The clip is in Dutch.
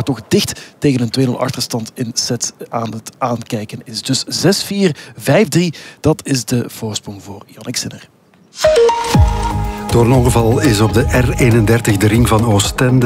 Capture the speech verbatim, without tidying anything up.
toch dicht tegen een twee nul achterstand in sets aan het aankijken is. Dus zes vier, vijf drie, dat is de voorsprong voor Jannik Sinner. Door een ongeval is op de R eenendertig, de ring van Oostende,